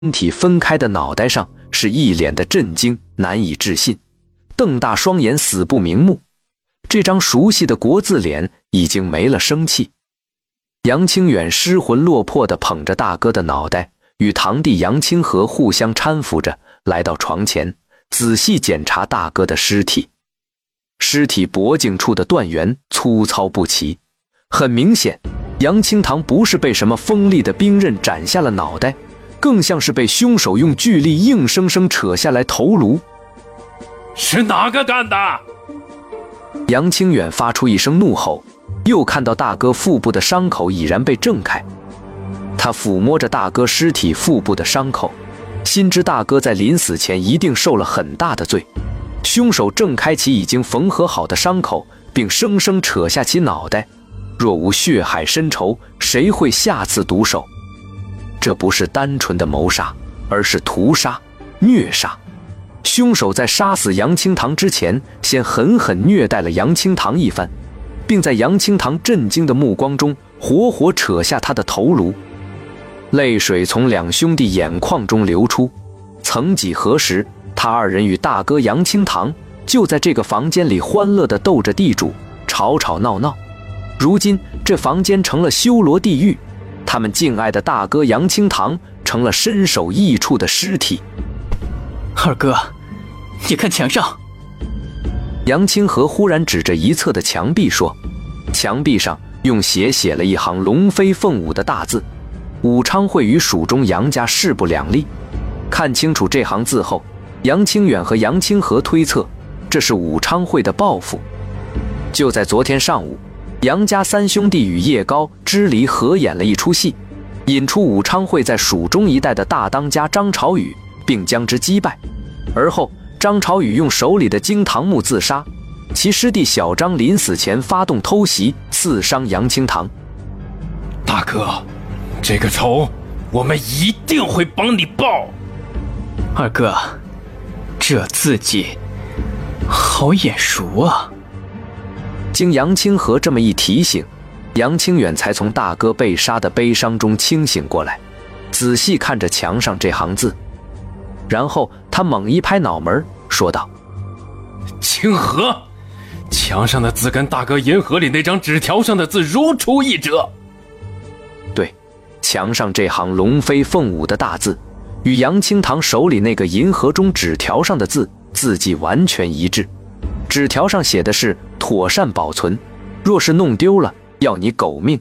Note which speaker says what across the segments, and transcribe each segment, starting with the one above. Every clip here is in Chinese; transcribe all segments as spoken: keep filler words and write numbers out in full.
Speaker 1: 体分开的脑袋上是一脸的震惊，难以置信，瞪大双眼，死不瞑目。这张熟悉的国字脸已经没了生气。杨清远失魂落魄地捧着大哥的脑袋，与堂弟杨清河互相搀扶着来到床前，仔细检查大哥的尸体。尸体脖颈处的断缘粗糙不齐，很明显，杨清堂不是被什么锋利的兵刃斩下了脑袋，更像是被凶手用巨力硬生生扯下来头颅。
Speaker 2: 是哪个干的？
Speaker 1: 杨清远发出一声怒吼，又看到大哥腹部的伤口已然被挣开。他抚摸着大哥尸体腹部的伤口，心知大哥在临死前一定受了很大的罪。凶手挣开其已经缝合好的伤口，并生生扯下其脑袋。若无血海深仇，谁会下次毒手？这不是单纯的谋杀，而是屠杀、虐杀。凶手在杀死杨清堂之前，先狠狠虐待了杨清堂一番，并在杨清堂震惊的目光中活活扯下他的头颅。泪水从两兄弟眼眶中流出。曾几何时，他二人与大哥杨清堂就在这个房间里欢乐地斗着地主，吵吵闹闹。如今这房间成了修罗地狱，他们敬爱的大哥杨清堂成了身首异处的尸体。
Speaker 3: 二哥，你看墙上。
Speaker 1: 杨清河忽然指着一侧的墙壁说，墙壁上用血写了一行龙飞凤舞的大字，武昌会与蜀中杨家势不两立。看清楚这行字后，杨清远和杨清河推测，这是武昌会的报复。就在昨天上午，杨家三兄弟与叶高支离合演了一出戏，引出武昌会在蜀中一带的大当家张朝宇，并将之击败。而后张朝宇用手里的金堂木自杀，其师弟小张临死前发动偷袭，刺伤杨清堂。
Speaker 2: 大哥，这个仇我们一定会帮你报。
Speaker 3: 二哥，这字迹好眼熟啊。
Speaker 1: 经杨清河这么一提醒，杨清远才从大哥被杀的悲伤中清醒过来，仔细看着墙上这行字，然后他猛一拍脑门，说道：
Speaker 2: 清河，墙上的字跟大哥银河里那张纸条上的字如出一辙。
Speaker 1: 对，墙上这行龙飞凤舞的大字与杨清堂手里那个银河中纸条上的字字迹完全一致。纸条上写的是妥善保存，若是弄丢了，要你狗命。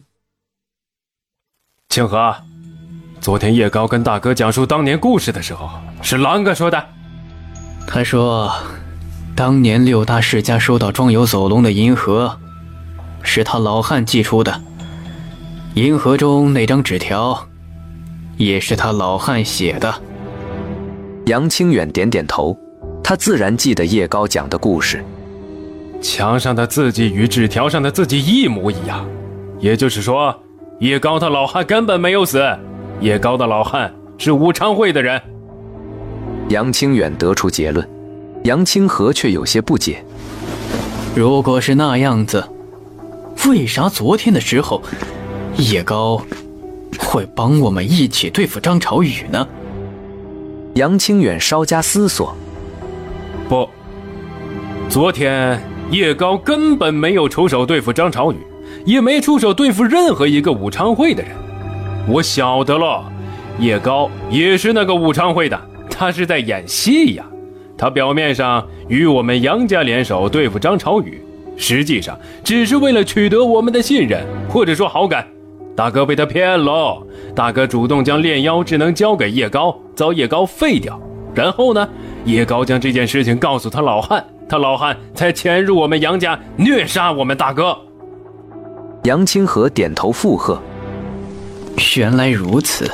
Speaker 2: 清河，昨天叶高跟大哥讲述当年故事的时候，是啷个说的？
Speaker 3: 他说，当年六大世家收到装有走龙的银河，是他老汉寄出的。银河中那张纸条，也是他老汉写的。
Speaker 1: 杨清远点点头，他自然记得叶高讲的故事。
Speaker 2: 墙上的字迹与纸条上的字迹一模一样，也就是说，叶高的老汉根本没有死，叶高的老汉是武昌会的人。
Speaker 1: 杨清远得出结论，杨清河却有些不解。
Speaker 3: 如果是那样子，为啥昨天的时候，叶高会帮我们一起对付张朝宇呢？
Speaker 1: 杨清远稍加思索。
Speaker 2: 不，昨天叶高根本没有出手对付张朝宇，也没出手对付任何一个武昌会的人。我晓得了，叶高也是那个武昌会的，他是在演戏呀。他表面上与我们杨家联手对付张朝宇，实际上只是为了取得我们的信任，或者说好感。大哥被他骗了，大哥主动将炼妖之能交给叶高，遭叶高废掉。然后呢，叶高将这件事情告诉他老汉，他老汉才潜入我们杨家，虐杀我们大哥。
Speaker 1: 杨清河点头附和。
Speaker 3: 原来如此。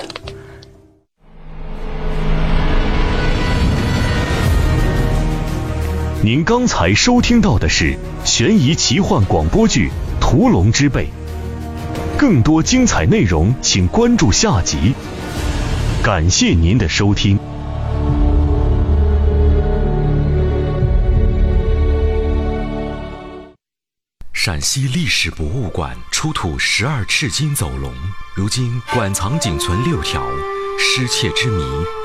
Speaker 4: 您刚才收听到的是悬疑奇幻广播剧《屠龙之辈》，更多精彩内容请关注下集。感谢您的收听。
Speaker 5: 陕西历史博物馆出土十二赤金走龙，如今馆藏仅存六条， 失窃之谜